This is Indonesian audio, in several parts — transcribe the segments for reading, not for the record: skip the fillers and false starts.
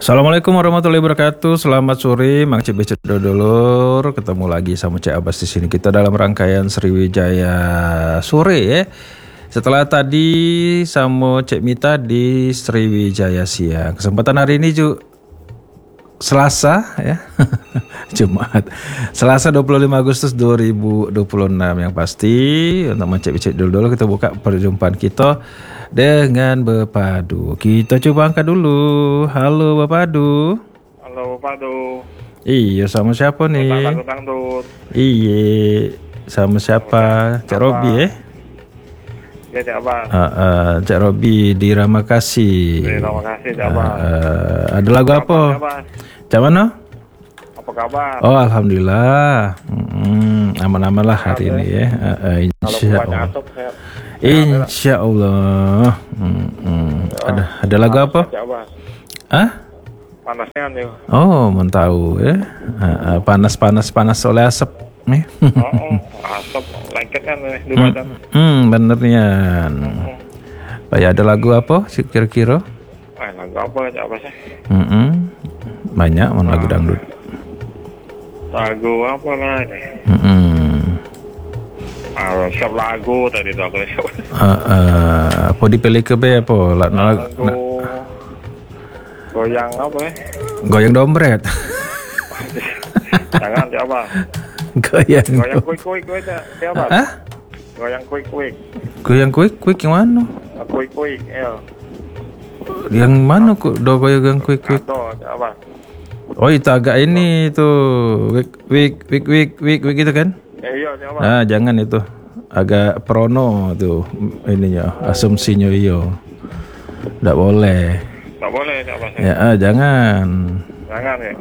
Assalamualaikum warahmatullahi wabarakatuh. Selamat sore, Mang Cik Becet Dodolur. Ketemu lagi sama Cik Abbas di sini. Kita dalam rangkaian Sriwijaya sore ya. Setelah tadi sama Cik Mita di Sriwijaya siang. Kesempatan hari ini Selasa ya. Jumat. Selasa 25 Agustus 2026 yang pasti untuk Mang Cik Becet Dodolur kita buka perjumpaan kita dengan Bapadu. Kita coba angkat dulu. Halo Bapadu. Halo Bapadu. Iya, sama siapa nih? Iya, sama siapa? Cak Robi ya? Ya Cak Abang. Cak Robi di Ramakasi. Di Ramakasi Cak Abang. Ada lagu apa? Cak mana? Apa kabar? Oh, alhamdulillah. Aman-aman lah hari ini ya. Insya Allah. Insya Allah. Ada lagu apa? Panasnya nih. Oh, mau tahu ya. Panas oleh asap nih. Asap lengket kan di badan. Benernya. Ya, ada lagu apa sih kira-kira? Lagu apa Cak Abbas ya? Banyak lagu dangdut. Lagu apa lah ini? Siap lagu tadi tuh aku siap. Apa dipilih ke B apa? Lagu goyang apa ya? Goyang dompet. Jangan siapa? Goyang kuik siapa? Goyang kuik. Goyang kuik yang mana? Kuik ya. Yang mana kok goyang kuik? Apa? Oh, itu agak ini tuh wik gitu kan? Iya, siapa? Nah, jangan itu. Agak prono tuh ininya, asumsinya iyo. Enggak boleh. Tak boleh siapa? Ya, jangan. Jangan ya.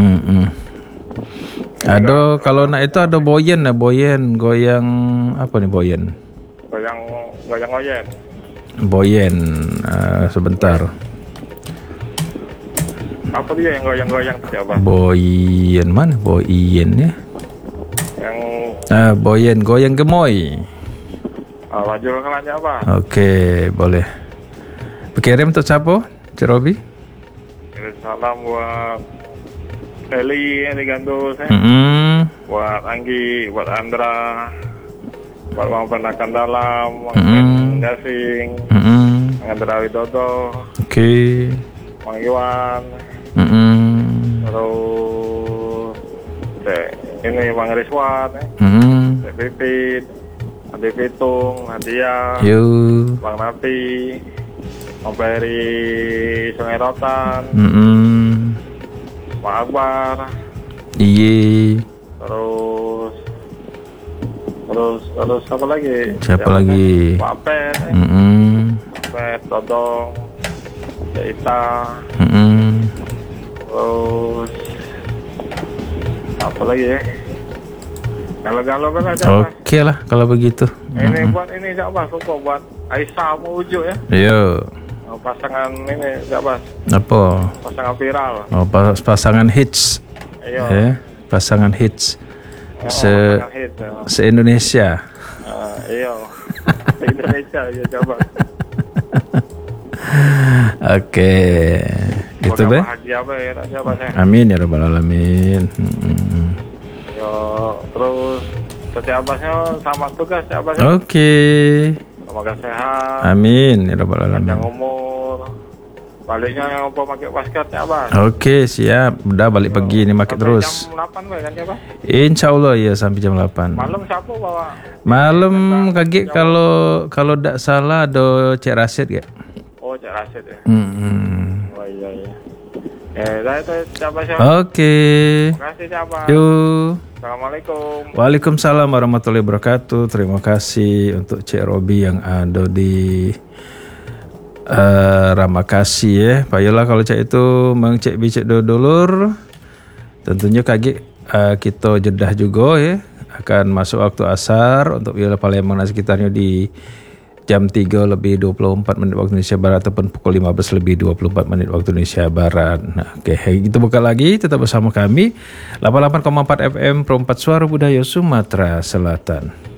Ada kalau nak itu ada boyen, goyang apa nih boyen? Goyang. Boyen, sebentar. Apa dia yang goyang siapa? Boyen mana? Boyen ya? Yang boyen goyang gemoy. Maju kelanya apa? Oke, boleh. Berkirim untuk siapa? Cik Robi? Salam buat Eli yang digantung saya. Buat Anggi, buat Andra, buat Bang Penakan Dalam, Bang Gasing, Bang Andra Widodo, Bang Iwan, terus ini Bang Rizwan, Pipit, Adi Pitung, Nadia, Bang Napi, Bang Peri Sungai Rotan, Pak Akbar, terus apa lagi? Siapa lagi? Pak Pet, Pet, Dodong, Jaita, terus apa lagi ya? Galau-galau kan aja. Oke lah kalau begitu. Ini buat ini siapa? Suka buat Aisyah mau Ujo ya? Iya. Pasangan ini siapa? Apa? Pasangan viral. Oh, pasangan hits. Iya. Pasangan hits. Se-Indonesia. Iya. Indonesia ya coba. Oke. Gitu deh. Amin ya rabbal alamin. Yo, terus Abbasnya sama tugas Abbas. Oke. Semoga sehat. Amin ya rabbal alamin. Panjang umur. Baliknya yang mau pakai basket ya Abbas. Oke, siap. Udah balik pagi ini pakai terus. Jam 8 kan ya Pak? Insya Allah ya sampai jam 8. Malam siapa bawa? Malam kaget kalau tidak salah ada Cik Rasid ya. Oh, Cik Rasid ya. Oh iya. Saya itu siapa? Oke. Terima kasih siapa? Yuk. Assalamualaikum. Waalaikumsalam warahmatullahi wabarakatuh. Terima kasih untuk Cik Robi yang ada di Ramakasi ya. Payolah kalau Cik itu Mang Cik Becet Dodolur. Tentunya kaget kita jedah juga ya. Akan masuk waktu asar untuk wilayah Palembang dan sekitarnya di jam 3:24 waktu Indonesia Barat ataupun pukul 15:24 waktu Indonesia Barat. Nah, oke, kita buka lagi tetap bersama kami 88,4 FM Pro 4 Suara Budaya Sumatera Selatan.